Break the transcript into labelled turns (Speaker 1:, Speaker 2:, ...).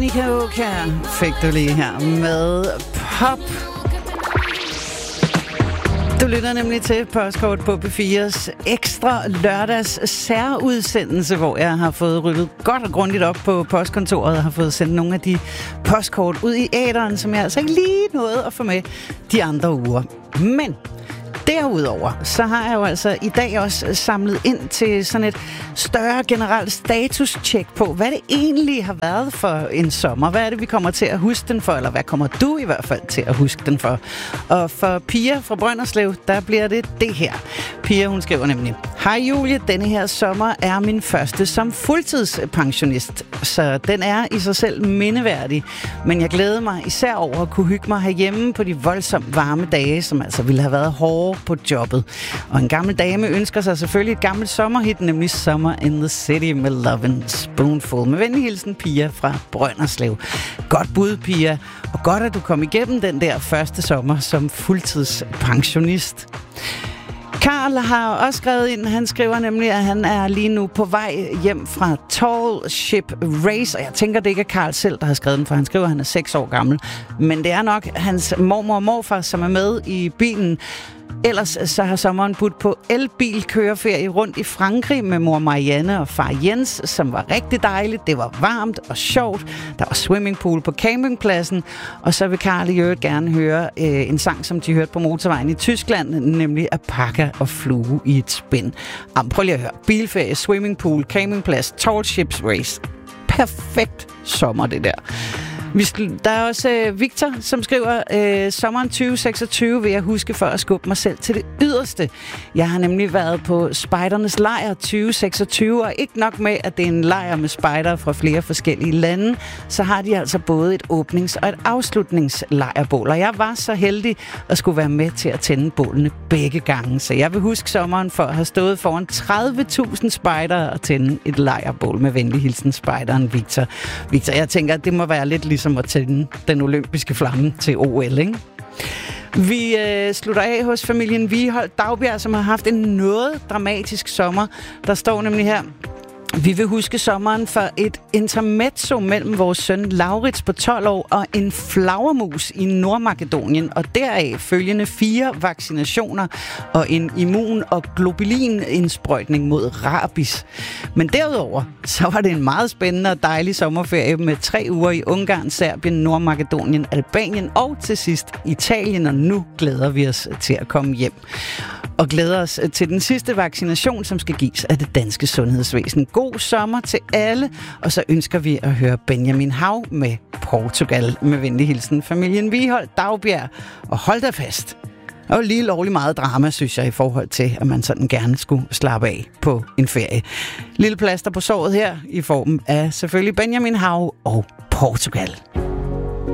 Speaker 1: Benny Karaoke fik du lige her med Pop. Du lytter nemlig til Postkort på P4's ekstra lørdags særudsendelse, hvor jeg har fået ryddet godt og grundigt op på postkontoret og har fået sendt nogle af de postkort ud i æteren, som jeg altså ikke lige nåede at få med de andre uger. Men derudover, så har jeg jo altså i dag også samlet ind til sådan et større generelt status-check på, hvad det egentlig har været for en sommer. Hvad er det, vi kommer til at huske den for, eller hvad kommer du i hvert fald til at huske den for? Og for Pia fra Brønderslev, der bliver det her. Pia, hun skriver nemlig: Hej Julie, denne her sommer er min første som fuldtidspensionist, så den er i sig selv mindeværdig. Men jeg glæder mig især over at kunne hygge mig herhjemme på de voldsomt varme dage, som altså ville have været hårde på jobbet. Og en gammel dame ønsker sig selvfølgelig et gammelt sommerhit, nemlig Summer in the City med Love and Spoonful. Med venlig hilsen, Pia fra Brønderslev. Godt bud, Pia. Og godt, at du kom igennem den der første sommer som fuldtidspensionist. Karl har også skrevet ind, han skriver nemlig, at han er lige nu på vej hjem fra Tall Ship Race, og jeg tænker, det ikke er Karl selv, der har skrevet den, for han skriver, at han er 6 år gammel. Men det er nok hans mormor og morfar, som er med i bilen. Ellers så har sommeren budt på elbilkøreferie rundt i Frankrig med mor Marianne og far Jens, som var rigtig dejligt. Det var varmt og sjovt. Der var swimmingpool på campingpladsen. Og så vil Karl i øvrigt gerne høre en sang, som de hørte på motorvejen i Tyskland, nemlig Alpaca og flue i et spind. Prøv lige at høre. Bilferie, swimmingpool, campingplads, Tall Ships Race. Perfekt sommer, det der. Der er også Victor, som skriver, sommeren 2026 vil jeg huske for at skubbe mig selv til det yderste. Jeg har nemlig været på Spejdernes Lejr 2026, og ikke nok med, at det er en lejr med spejdere fra flere forskellige lande, så har de altså både et åbnings- og et afslutningslejrbål. Og jeg var så heldig at skulle være med til at tænde bålene begge gange. Så jeg vil huske sommeren for at have stået foran 30.000 spejdere og tænde et lejrbål. Med venlig hilsen, spejderen Victor. Victor, jeg tænker, at det må være lidt som at tænde den olympiske flamme til OL, ikke? Vi slutter af hos familien Viholt Dagbjerg, som har haft en noget dramatisk sommer. Der står nemlig her: Vi vil huske sommeren for et intermezzo mellem vores søn Laurits på 12 år og en flagermus i Nordmakedonien, og deraf følgende 4 vaccinationer og en immun- og globulin-indsprøjtning mod rabies. Men derudover, så var det en meget spændende og dejlig sommerferie med 3 uger i Ungarn, Serbien, Nordmakedonien, Albanien og til sidst Italien, og nu glæder vi os til at komme hjem. Og glæder os til den sidste vaccination, som skal gives af det danske sundhedsvæsen. God sommer til alle, og så ønsker vi at høre Benjamin Hav med Portugal. Med venlig hilsen, familien Viholt Dagbjerg. Og hold da fast. Og lige lovlig meget drama, synes jeg, i forhold til, at man sådan gerne skulle slappe af på en ferie. Lille plaster på såret her, i form af selvfølgelig Benjamin Hav og Portugal.